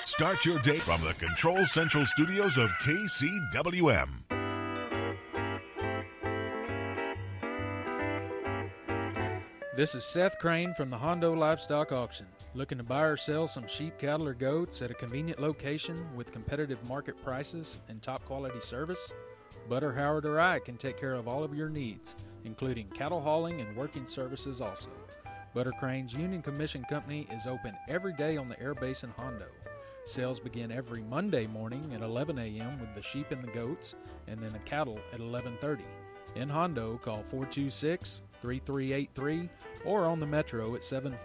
Start your day from the Control Central Studios of KCWM. This is Seth Crane from the Hondo Livestock Auction. Looking to buy or sell some sheep, cattle, or goats at a convenient location with competitive market prices and top quality service? Butter, Howard, or I can take care of all of your needs, including cattle hauling and working services also. Butter Crane's Union Commission Company is open every day on the air base in Hondo. Sales begin every Monday morning at 11 a.m. with the sheep and the goats, and then the cattle at 11:30. In Hondo, call 426-3383 or on the Metro at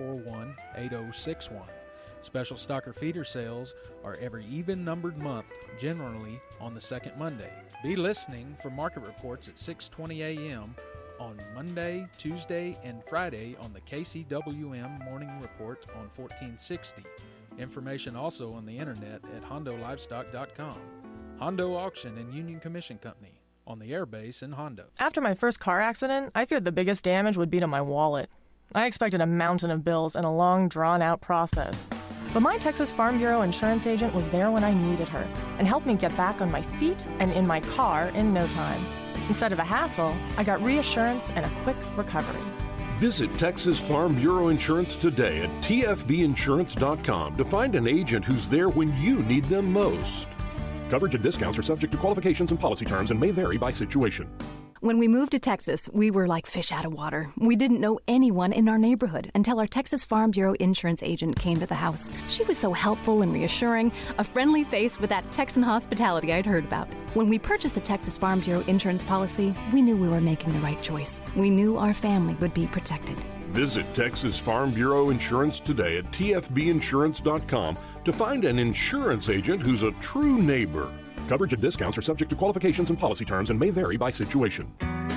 741-8061. Special stocker feeder sales are every even-numbered month, generally on the second Monday. Be listening for market reports at 6:20 a.m. on Monday, Tuesday, and Friday on the KCWM Morning Report on 1460. Information also on the internet at hondolivestock.com. Hondo Auction and Union Commission Company on the airbase in Hondo. After my first car accident, I feared the biggest damage would be to my wallet. I expected a mountain of bills and a long, drawn-out process. But my Texas Farm Bureau insurance agent was there when I needed her and helped me get back on my feet and in my car in no time. Instead of a hassle, I got reassurance and a quick recovery. Visit Texas Farm Bureau Insurance today at tfbinsurance.com to find an agent who's there when you need them most. Coverage and discounts are subject to qualifications and policy terms and may vary by situation. When we moved to Texas, we were like fish out of water. We didn't know anyone in our neighborhood until our Texas Farm Bureau insurance agent came to the house. She was so helpful and reassuring, a friendly face with that Texan hospitality I'd heard about. When we purchased a Texas Farm Bureau insurance policy, we knew we were making the right choice. We knew our family would be protected. Visit Texas Farm Bureau Insurance today at tfbinsurance.com to find an insurance agent who's a true neighbor. Coverage and discounts are subject to qualifications and policy terms and may vary by situation.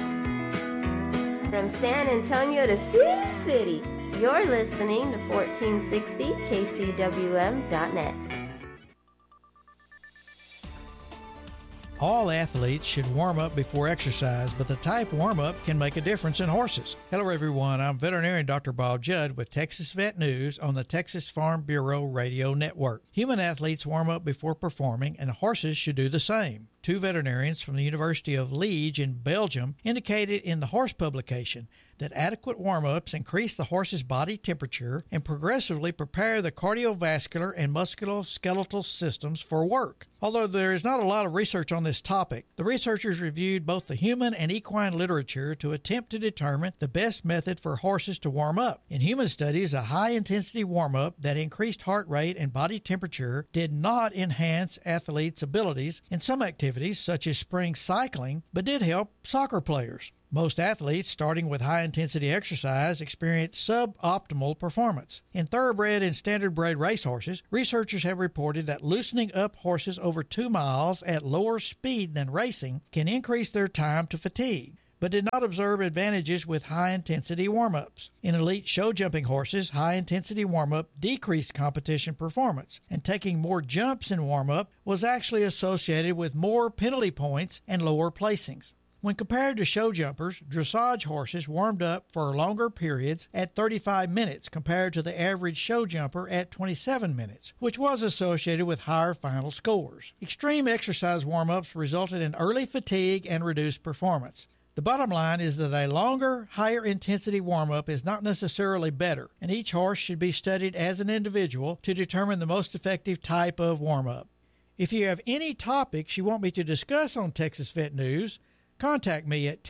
From San Antonio to Sioux City, you're listening to 1460 KCWM.net. All athletes should warm up before exercise, but the type warm-up can make a difference in horses. Hello, everyone. I'm veterinarian Dr. Bob Judd with Texas Vet News on the Texas Farm Bureau Radio Network. Human athletes warm up before performing, and horses should do the same. Two veterinarians from the University of Liege in Belgium indicated in the horse publication that adequate warm-ups increase the horse's body temperature and progressively prepare the cardiovascular and musculoskeletal systems for work. Although there is not a lot of research on this topic, the researchers reviewed both the human and equine literature to attempt to determine the best method for horses to warm up. In human studies, a high-intensity warm-up that increased heart rate and body temperature did not enhance athletes' abilities in some activities, such as spring cycling, but did help soccer players. Most athletes starting with high-intensity exercise experience suboptimal performance. In thoroughbred and standardbred racehorses, researchers have reported that loosening up horses over 2 miles at lower speed than racing can increase their time to fatigue, but did not observe advantages with high-intensity warm-ups. In elite show-jumping horses, high-intensity warm-up decreased competition performance, and taking more jumps in warm-up was actually associated with more penalty points and lower placings. When compared to show jumpers, dressage horses warmed up for longer periods at 35 minutes compared to the average show jumper at 27 minutes, which was associated with higher final scores. Extreme exercise warm-ups resulted in early fatigue and reduced performance. The bottom line is that a longer, higher intensity warm-up is not necessarily better, and each horse should be studied as an individual to determine the most effective type of warm-up. If you have any topics you want me to discuss on Texas Vet News, contact me at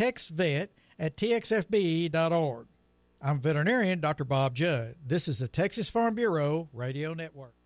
texvet@txfbe.org. I'm veterinarian Dr. Bob Judd. This is the Texas Farm Bureau Radio Network.